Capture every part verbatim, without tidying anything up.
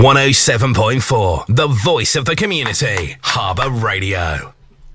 one oh seven point four, the voice of the community, Harbour Radio.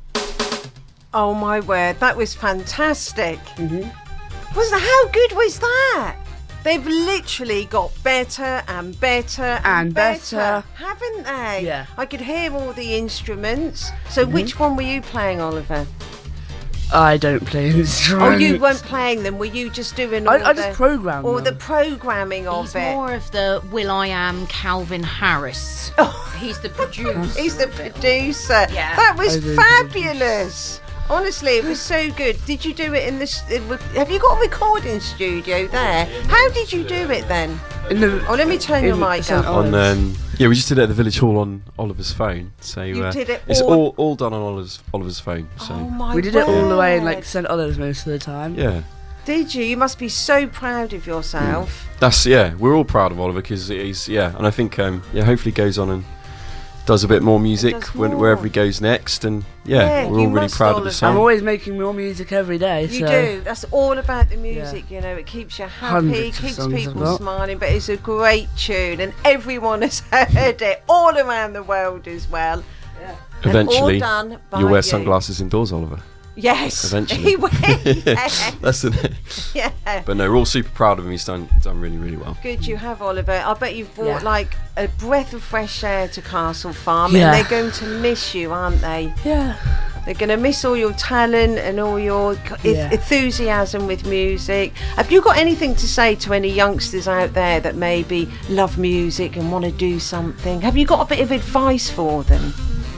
Oh my word, that was fantastic. Mm-hmm. Was that, how good was that? They've literally got better and better and, And better, better. haven't they? Yeah. I could hear all the instruments. So Mm-hmm. which one were you playing, Oliver? I don't play instruments. Oh, you weren't playing them. Were you just doing all I, I the, just program all them. the programming of He's it? more of the Will I Am Calvin Harris. Oh. He's the producer. He's the of it. producer. Yeah. That was I do. fabulous. Honestly, it was so good. Did you do it in this? Have you got a recording studio there? How did you do it then? In the, Oh, let me turn your in mic Saint up. On Ives. um, yeah, we just did it at the Village Hall on Oliver's phone. So You uh, did it it's all- all all done on Oliver's Oliver's phone. So Oh my we did it all the way in word. like Saint Olives most of the time. yeah, Did you? You must be so proud of yourself. that's yeah. We're all proud of Oliver because he's yeah, and I think um, yeah, hopefully goes on and does a bit more music does when, more. wherever he goes next, and yeah, Yeah, we're you all really must, proud of the Oliver. I'm song. always making more music every day. You so. do. That's all about the music, you know. It keeps you happy, Hundreds of keeps songs I've people got. smiling, but it's a great tune and everyone has heard it all around the world as well. And Eventually, all done by you'll wear you. sunglasses indoors, Oliver. Yes. Eventually. He will. Yeah. That's it. Yeah. But no, we're all super proud of him. He's done done really really well. Good you have, Oliver. I bet you've brought Yeah. like a breath of fresh air to Castle Farm, Yeah. and they're going to miss you, aren't they? Yeah. They're going to miss all your talent and all your c- Yeah. enthusiasm with music. Have you got anything to say to any youngsters out there that maybe love music and want to do something? Have you got a bit of advice for them?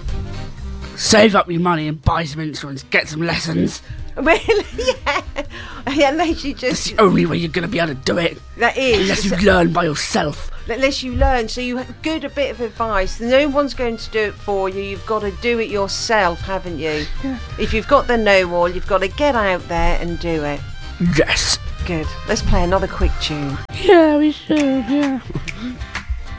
Save up your money and buy some instruments. Get some lessons. Really? Yeah. Yeah, unless you It's just... the only way you're going to be able to do it. That is. Unless you learn by yourself. Unless you learn, so you have good a bit of advice. No one's going to do it for you. You've got to do it yourself, haven't you? Yeah. If you've got the know-all, you've got to get out there and do it. Yes. Good. Let's play another quick tune. Yeah, we should, yeah.